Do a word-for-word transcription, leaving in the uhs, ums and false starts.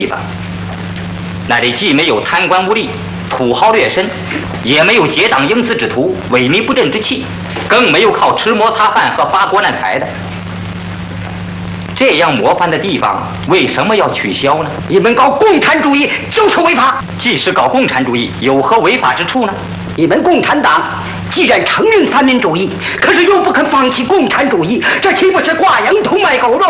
地方，那里既没有贪官污吏、土豪劣绅，也没有结党营私之徒、萎靡不振之气，更没有靠吃摩擦饭和发国难财的。这样模范的地方，为什么要取消呢？ 你们搞共产主义就是违法。 既是搞共产主义，有何违法之处呢？ 你们共产党既然承认三民主义，可是又不肯放弃共产主义，这岂不是挂羊头卖狗肉？